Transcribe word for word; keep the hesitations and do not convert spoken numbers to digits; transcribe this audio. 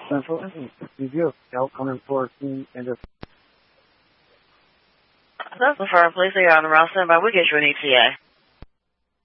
Central review outcome enforcement and the That's the firm. Please say you're on the route. Stand by. We'll get you an E T A.